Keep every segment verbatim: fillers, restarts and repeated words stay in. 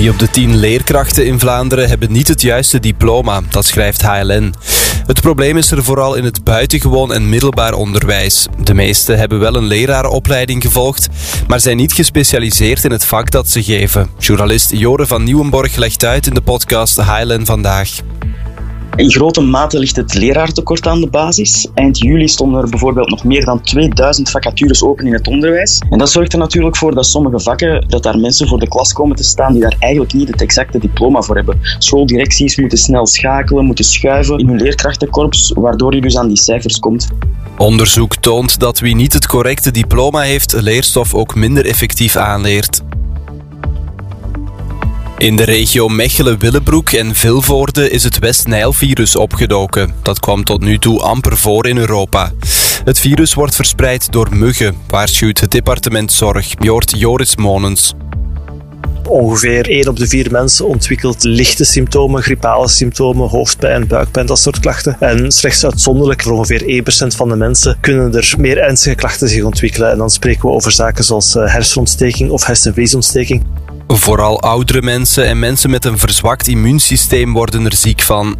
Drie op de tien leerkrachten in Vlaanderen hebben niet het juiste diploma, dat schrijft H L N. Het probleem is er vooral in het buitengewoon en middelbaar onderwijs. De meesten hebben wel een leraaropleiding gevolgd, maar zijn niet gespecialiseerd in het vak dat ze geven. Journalist Jore van Nieuwenborg legt uit in de podcast H L N Vandaag. In grote mate ligt het leraartekort aan de basis. Eind juli stonden er bijvoorbeeld nog meer dan tweeduizend vacatures open in het onderwijs. En dat zorgt er natuurlijk voor dat sommige vakken, dat daar mensen voor de klas komen te staan die daar eigenlijk niet het exacte diploma voor hebben. Schooldirecties moeten snel schakelen, moeten schuiven in hun leerkrachtenkorps, waardoor je dus aan die cijfers komt. Onderzoek toont dat wie niet het correcte diploma heeft, leerstof ook minder effectief aanleert. In de regio Mechelen-Willebroek en Vilvoorde is het West-Nijl-virus opgedoken. Dat kwam tot nu toe amper voor in Europa. Het virus wordt verspreid door muggen, waarschuwt het departement Zorg. Je hoort Joris Monens. Ongeveer één op de vier mensen ontwikkelt lichte symptomen, griepale symptomen, hoofdpijn, buikpijn, dat soort klachten. En slechts uitzonderlijk, voor ongeveer één procent van de mensen, kunnen er meer ernstige klachten zich ontwikkelen. En dan spreken we over zaken zoals hersenontsteking of hersenvliesontsteking. Vooral oudere mensen en mensen met een verzwakt immuunsysteem worden er ziek van.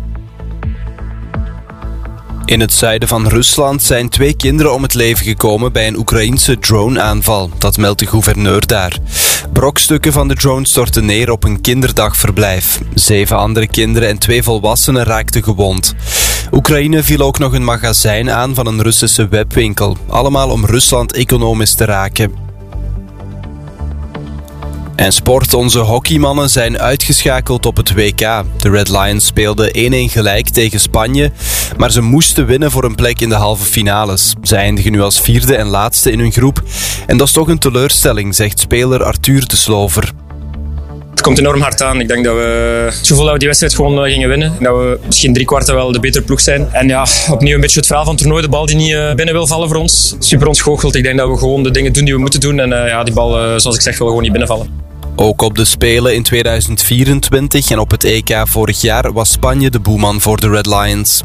In het zuiden van Rusland zijn twee kinderen om het leven gekomen bij een Oekraïense drone-aanval. Dat meldt de gouverneur daar. Brokstukken van de drone stortten neer op een kinderdagverblijf. Zeven andere kinderen en twee volwassenen raakten gewond. Oekraïne viel ook nog een magazijn aan van een Russische webwinkel. Allemaal om Rusland economisch te raken. En sport, onze hockeymannen zijn uitgeschakeld op het W K. De Red Lions speelden één-één gelijk tegen Spanje, maar ze moesten winnen voor een plek in de halve finales. Ze eindigen nu als vierde en laatste in hun groep. En dat is toch een teleurstelling, zegt speler Arthur de Slover. Het komt enorm hard aan. Ik denk dat we het gevoel dat we die wedstrijd gewoon gingen winnen. Dat we misschien drie kwarten wel de betere ploeg zijn. En ja, opnieuw een beetje het verhaal van het toernooi. De bal die niet binnen wil vallen voor ons. Super ontgoocheld. Ik denk dat we gewoon de dingen doen die we moeten doen. En uh, ja, die bal, uh, zoals ik zeg, wil gewoon niet binnenvallen. Ook op de Spelen in tweeduizend vierentwintig en op het E K vorig jaar was Spanje de boeman voor de Red Lions.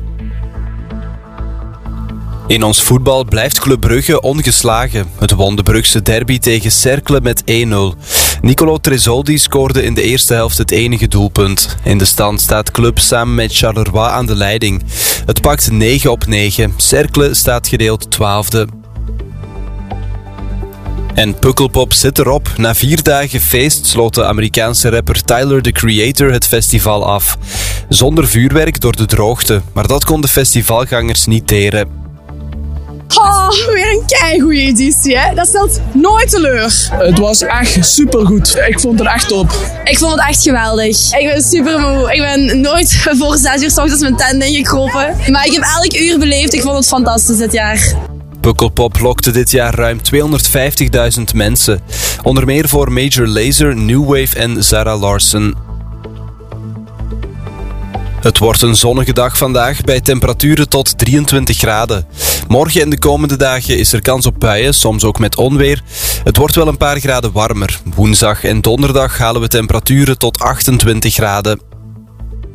In ons voetbal blijft Club Brugge ongeslagen. Het won de Brugse derby tegen Cercle met één nul. Nicolo Tresoldi scoorde in de eerste helft het enige doelpunt. In de stand staat Club samen met Charleroi aan de leiding. Het pakt negen op negen. Cercle staat gedeeld twaalfde. En Pukkelpop zit erop. Na vier dagen feest sloot de Amerikaanse rapper Tyler, the Creator, het festival af. Zonder vuurwerk door de droogte, maar dat kon de festivalgangers niet teren. Oh, weer een keigoeie editie, hè? Dat stelt nooit teleur. Het was echt supergoed. Ik vond het echt top. Ik vond het echt geweldig. Ik ben super moe. Ik ben nooit voor zes uur 's ochtends mijn tent ingekropen. Maar ik heb elk uur beleefd. Ik vond het fantastisch dit jaar. Pukkelpop lokte dit jaar ruim tweehonderdvijftigduizend mensen. Onder meer voor Major Lazer, New Wave en Zara Larsson. Het wordt een zonnige dag vandaag bij temperaturen tot drieëntwintig graden. Morgen en de komende dagen is er kans op buien, soms ook met onweer. Het wordt wel een paar graden warmer. Woensdag en donderdag halen we temperaturen tot achtentwintig graden.